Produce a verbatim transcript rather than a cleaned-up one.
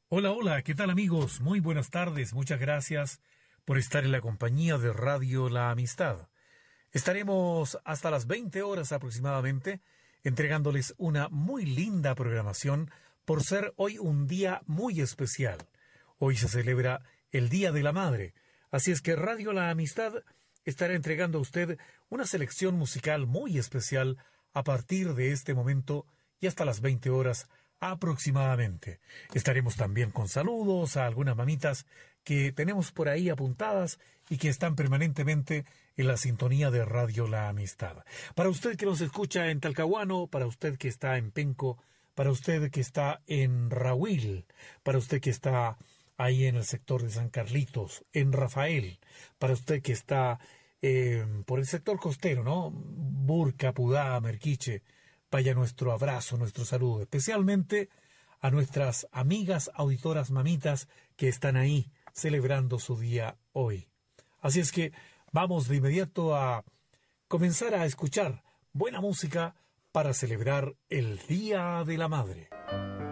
Hola, hola, ¿qué tal amigos? Muy buenas tardes, muchas gracias por estar en la compañía de Radio La Amistad. Estaremos hasta las veinte horas aproximadamente entregándoles una muy linda programación por ser hoy un día muy especial. Hoy se celebra el Día de la Madre, así es que Radio La Amistad estará entregando a usted una selección musical muy especial a partir de este momento y hasta las veinte horas aproximadamente. Estaremos también con saludos a algunas mamitas que tenemos por ahí apuntadas y que están permanentemente en la sintonía de Radio La Amistad. Para usted que nos escucha en Talcahuano, para usted que está en Penco, para usted que está en Rahuil, para usted que está ahí en el sector de San Carlitos, en Rafael, para usted que está eh, por el sector costero, ¿no? Burca, Pudá, Merquiche, vaya nuestro abrazo, nuestro saludo, especialmente a nuestras amigas auditoras mamitas que están ahí celebrando su día hoy. Así es que vamos de inmediato a comenzar a escuchar buena música para celebrar el Día de la Madre.